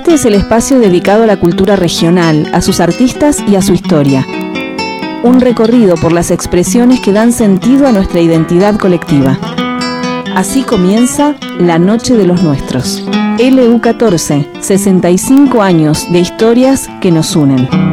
Este es el espacio dedicado a la cultura regional, a sus artistas y a su historia. Un recorrido por las expresiones que dan sentido a nuestra identidad colectiva. Así comienza La Noche de los Nuestros. LU14, 65 años de historias que nos unen.